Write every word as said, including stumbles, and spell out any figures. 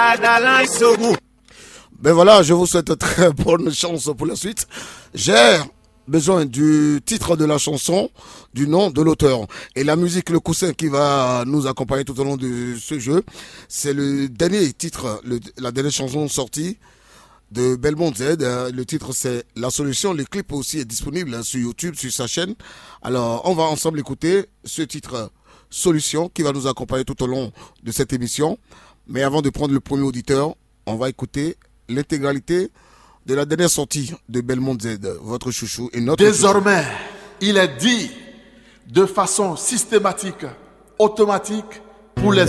Ben voilà, je vous souhaite très bonne chance pour la suite. J'ai besoin du titre de la chanson, du nom de l'auteur. Et la musique, le coussin qui va nous accompagner tout au long de ce jeu, c'est le dernier titre, le, la dernière chanson sortie de Belmont Z. Le titre c'est La Solution. Le clip aussi est disponible sur YouTube, sur sa chaîne. Alors on va ensemble écouter ce titre Solution qui va nous accompagner tout au long de cette émission. Mais avant de prendre le premier auditeur, on va écouter l'intégralité de la dernière sortie de Belmont Z, votre chouchou et notre Désormais, chouchou. Il est dit de façon systématique, automatique pour les